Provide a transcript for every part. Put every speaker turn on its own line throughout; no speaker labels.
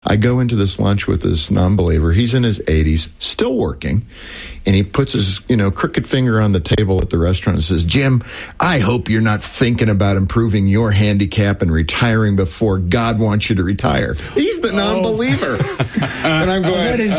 I go into this lunch with this non-believer. He's in his 80s, still working, and he puts his, crooked finger on the table at the restaurant and says, "Jim, I hope you're not thinking about improving your handicap and retiring before God wants you to retire." He's the non-believer. And I'm going,
that is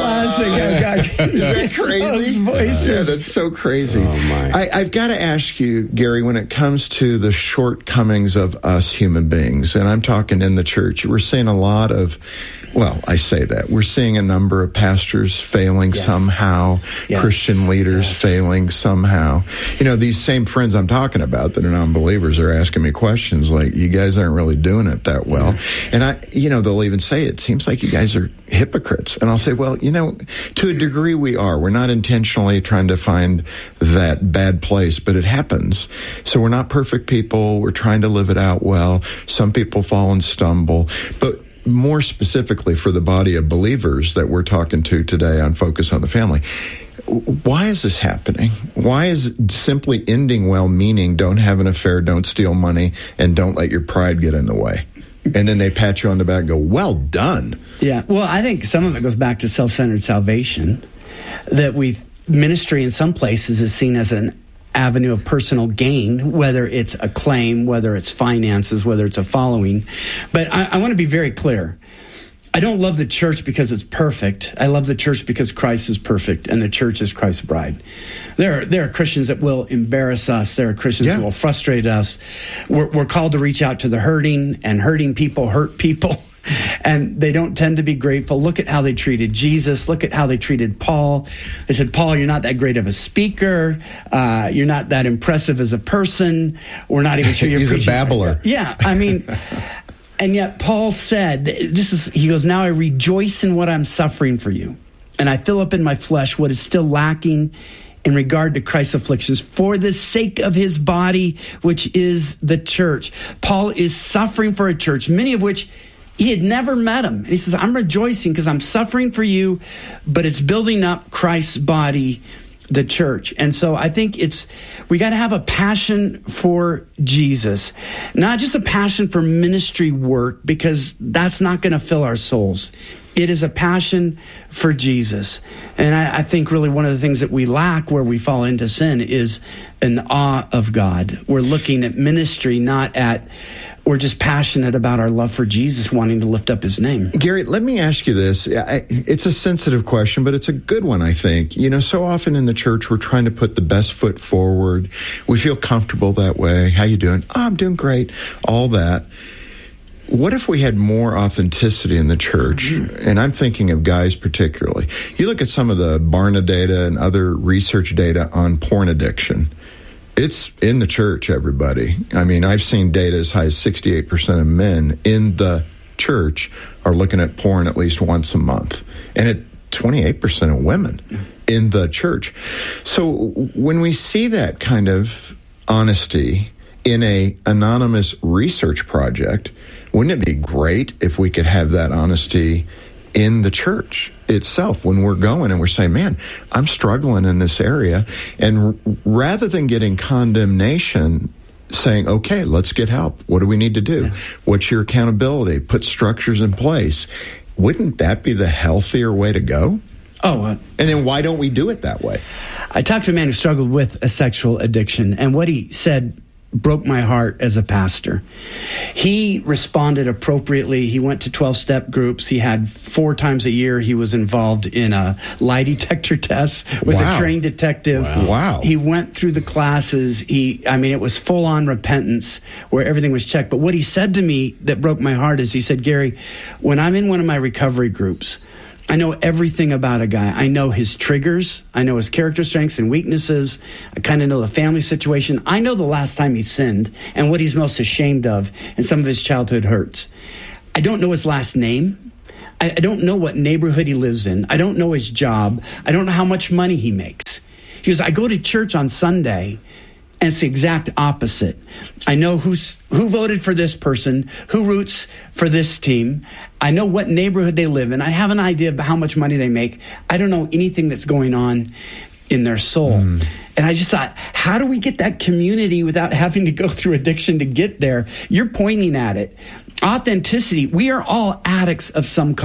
classic.
Is that crazy? Yeah, that's so crazy.
Oh, my.
I've got to ask you, Gary, when it comes to the shortcomings of us human beings, and I'm talking in the church, we're seeing a lot of, I say that. We're seeing a number of pastors failing somehow, Christian leaders failing somehow. These same friends I'm talking about that are non-believers are asking me questions like, you guys aren't really doing it that well. Mm-hmm. And they'll even say, it seems like you guys are hypocrites. And I'll say, well, to a degree we are. We're not intentionally trying to find that bad place, but it happens. So we're not perfect people. We're trying to live it out well. Some people fall and stumble. But more specifically for the body of believers that we're talking to today on Focus on the Family, why is this happening? Why is simply ending well meaning don't have an affair, don't steal money, and don't let your pride get in the way? And then they pat you on the back and go, well done.
Yeah, well, I think some of it goes back to self-centered salvation, that ministry in some places is seen as an avenue of personal gain, whether it's acclaim, whether it's finances, whether it's a following. But I want to be very clear. I don't love the church because it's perfect. I love the church because Christ is perfect, and the church is Christ's bride. There are Christians that will embarrass us. There are Christians that will frustrate us. We're called to reach out to the hurting, and hurting people hurt people. And they don't tend to be grateful. Look at how they treated Jesus. Look at how they treated Paul. They said, "Paul, you're not that great of a speaker. You're not that impressive as a person. We're not even sure you're
He's
preaching."
A babbler.
Yeah, I mean, and yet Paul said, he goes, "Now I rejoice in what I'm suffering for you, and I fill up in my flesh what is still lacking in regard to Christ's afflictions for the sake of his body, which is the church." Paul is suffering for a church, many of which he had never met him. And he says, "I'm rejoicing because I'm suffering for you, but it's building up Christ's body, the church." And so I think we got to have a passion for Jesus, not just a passion for ministry work, because that's not going to fill our souls. It is a passion for Jesus. And I think really one of the things that we lack where we fall into sin is an awe of God. We're looking at ministry, we're just passionate about our love for Jesus, wanting to lift up his name.
Gary, let me ask you this. It's a sensitive question, but it's a good one, I think. So often in the church, we're trying to put the best foot forward. We feel comfortable that way. How you doing? "Oh, I'm doing great." All that. What if we had more authenticity in the church? Mm-hmm. And I'm thinking of guys particularly. You look at some of the Barna data and other research data on porn addiction. It's in the church, everybody. I mean, I've seen data as high as 68% of men in the church are looking at porn at least once a month. And at 28% of women in the church. So when we see that kind of honesty in a anonymous research project, wouldn't it be great if we could have that honesty in the church itself when we're going and we're saying, "Man, I'm struggling in this area," and rather than getting condemnation, saying, "Okay, let's get help. What do we need to do? Yeah. What's your accountability? Put structures in place." Wouldn't that be the healthier way to go? And then why don't we do it that way?
I talked to a man who struggled with a sexual addiction, and what he said broke my heart as a pastor. He responded appropriately. He went to 12-step groups. He had 4 times a year he was involved in a lie detector test with a trained detective.
Wow.
He went through the classes. It was full-on repentance where everything was checked. But what he said to me that broke my heart is he said, "Gary, when I'm in one of my recovery groups, I know everything about a guy. I know his triggers. I know his character strengths and weaknesses. I kind of know the family situation. I know the last time he sinned and what he's most ashamed of and some of his childhood hurts. I don't know his last name. I don't know what neighborhood he lives in. I don't know his job. I don't know how much money he makes." He goes, "I go to church on Sunday, and it's the exact opposite. I know who voted for this person, who roots for this team. I know what neighborhood they live in. I have an idea of how much money they make. I don't know anything that's going on in their soul." And I just thought, how do we get that community without having to go through addiction to get there? You're pointing at it. Authenticity. We are all addicts of some kind.